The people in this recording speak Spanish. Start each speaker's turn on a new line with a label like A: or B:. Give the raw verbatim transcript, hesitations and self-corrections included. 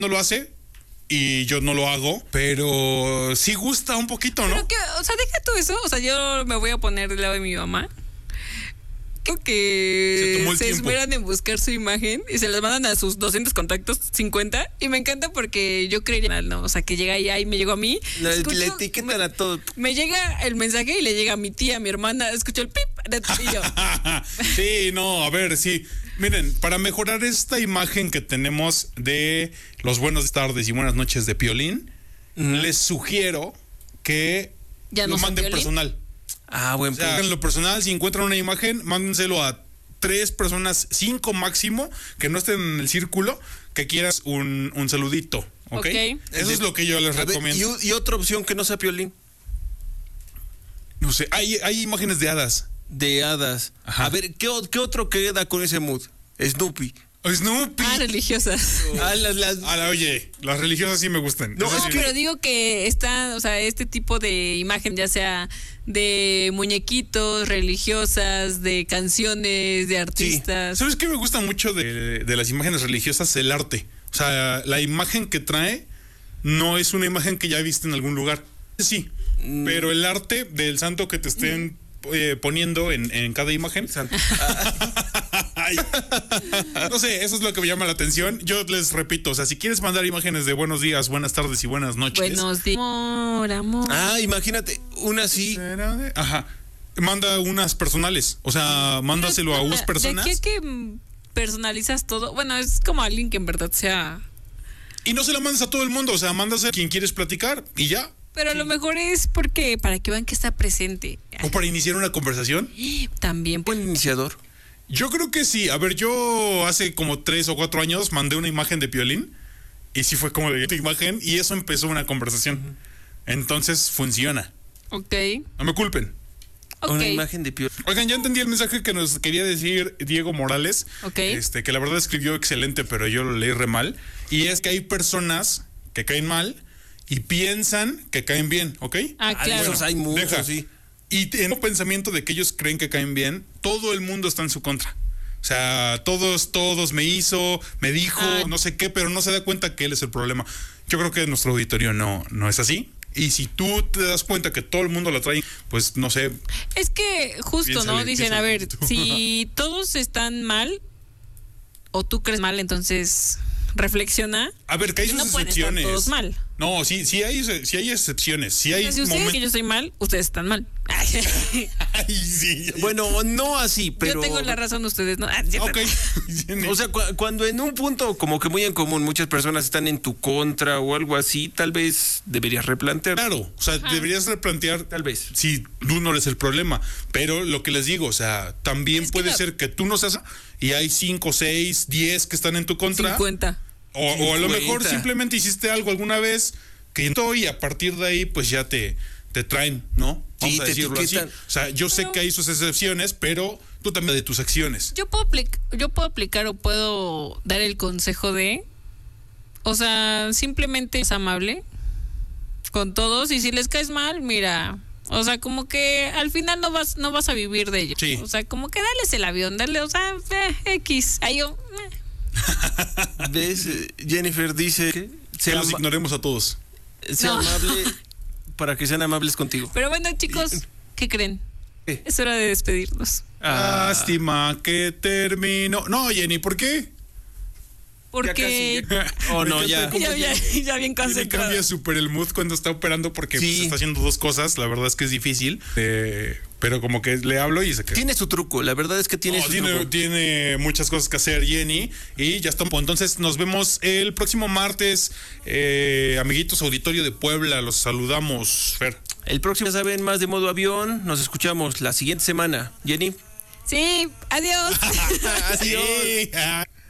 A: no lo hace y yo no lo hago, pero sí gusta un poquito, ¿no?
B: Pero que, o sea, deja tú eso, o sea, yo me voy a poner del lado de mi mamá. Creo que se, se esmeran en buscar su imagen y se las mandan a sus doscientos contactos, cincuenta, y me encanta porque yo creía, no, o sea, que llega allá y me llegó a mí.
C: La,
B: escucho,
C: le etiquetan
B: me,
C: a todo.
B: Me llega el mensaje y le llega a mi tía, a mi hermana, escucho el pip de y yo.
A: Sí, no, a ver, sí. Miren, para mejorar esta imagen que tenemos de los buenas tardes y buenas noches de Piolín, uh-huh. les sugiero que
B: ¿Ya
A: lo
B: no
A: manden
B: Piolín?
A: Personal.
C: Ah, buen
A: o sea, en lo personal, si encuentran una imagen, mándenselo a tres personas, cinco máximo, que no estén en el círculo, que quieras un, un saludito, ¿ok? okay. Eso de, es lo que yo les recomiendo.
C: Ver, y, y otra opción que no sea Piolín.
A: No sé, hay, hay imágenes de hadas.
C: De hadas. Ajá. A ver, ¿qué, ¿qué otro queda con ese mood? Snoopy.
A: Snoopy.
B: Ah, religiosas.
C: Ah, las, las...
A: Ah, oye, las religiosas sí me gustan.
B: No,
A: sí.
B: pero digo que está, o sea, este tipo de imagen, ya sea de muñequitos, religiosas, de canciones, de artistas.
A: Sí. ¿Sabes qué me gusta mucho de, de las imágenes religiosas? El arte. O sea, la imagen que trae no es una imagen que ya viste en algún lugar. Sí, mm. pero el arte del santo que te estén... Mm. Eh, poniendo en, en cada imagen. No sé, eso es lo que me llama la atención. Yo les repito, o sea, si quieres mandar imágenes de buenos días, buenas tardes y buenas noches.
B: Buenos días, amor, amor.
C: Ah, imagínate, una así.
A: Ajá. Manda unas personales. O sea, mándaselo a unas personas.
B: ¿De qué es que personalizas todo? Bueno, es como alguien que en verdad sea.
A: Y no se la mandas a todo el mundo, o sea, mándase a quien quieres platicar y ya.
B: Pero a lo mejor es porque para que vean que está presente.
A: ¿O para iniciar una conversación?
B: También.
C: Buen iniciador.
A: Yo creo que sí. A ver, yo hace como tres o cuatro años mandé una imagen de Piolín y sí fue como de tu imagen y eso empezó una conversación. Uh-huh. Entonces funciona.
B: Ok.
A: No me culpen.
C: Okay. Una imagen de Piolín.
A: Oigan, ya entendí el mensaje que nos quería decir Diego Morales.
B: Ok.
A: Este, que la verdad escribió excelente, pero yo lo leí re mal. Y es que hay personas que caen mal y piensan que caen bien, ¿ok?
B: Ah, claro.
C: Bueno, hay muchos,
A: deja.
C: sí.
A: Y en un pensamiento de que ellos creen que caen bien, todo el mundo está en su contra. O sea, todos, todos me hizo, me dijo, ah. no sé qué, pero no se da cuenta que él es el problema. Yo creo que nuestro auditorio no, no es así. Y si tú te das cuenta que todo el mundo la trae, pues no sé.
B: Es que justo, piénsale, ¿no? Dicen, a ver, si todos están mal o tú crees mal, entonces reflexiona.
A: A ver, que hay sus
B: no
A: excepciones.
B: Todos mal.
A: No, sí, sí hay, sí hay excepciones. Sí hay
B: si ustedes
A: momentos...
B: que yo estoy mal, ustedes están mal.
A: Ay, sí.
C: Bueno, no así, pero...
B: Yo tengo la razón, ustedes no. Ah,
A: okay.
C: O sea, cu- cuando en un punto como que muy en común muchas personas están en tu contra o algo así, tal vez deberías replantear.
A: Claro, o sea, Ajá. deberías replantear,
C: tal vez.
A: Si tú no eres el problema, pero lo que les digo, o sea, también es puede que no. ser que tú no seas y hay cinco, seis, diez que están en tu contra.
B: cincuenta.
A: O, o a lo mejor simplemente hiciste algo alguna vez que estoy y a partir de ahí pues ya te, te traen, ¿no? Vamos
C: sí,
A: a decirlo así. O sea, yo sé pero, que hay sus excepciones, pero tú también de tus acciones.
B: Yo puedo, aplic- yo puedo aplicar o puedo dar el consejo de, o sea, simplemente es amable con todos y si les caes mal, mira, o sea, como que al final no vas no vas a vivir de ello.
A: Sí.
B: O sea, como que dales el avión, dale, o sea, eh, X, ahí yo... Eh.
C: ¿Ves? Jennifer dice que,
A: que los ama- ignoremos a todos.
C: Sea
B: no.
C: amable para que sean amables contigo.
B: Pero bueno, chicos, ¿qué creen? ¿Qué? Es hora de despedirnos.
A: Ah. Lástima que terminó. No, Jenny, ¿por qué?
B: Porque...
C: Ya casi, ya... Oh, no, ya.
B: Ya, ya, ya bien concentrado.
A: Cambia súper el mood cuando está operando porque
C: sí.
A: pues, está haciendo dos cosas. La verdad es que es difícil. Eh, pero como que le hablo y se queda.
C: Tiene su truco. La verdad es que tiene
A: no,
C: su
A: tiene,
C: truco.
A: Tiene muchas cosas que hacer, Jenny. Y ya estamos. Entonces nos vemos el próximo martes. Eh, amiguitos, auditorio de Puebla. Los saludamos, Fer.
C: El próximo, ya saben, más de modo avión. Nos escuchamos la siguiente semana. Jenny.
B: Sí, adiós.
C: Adiós.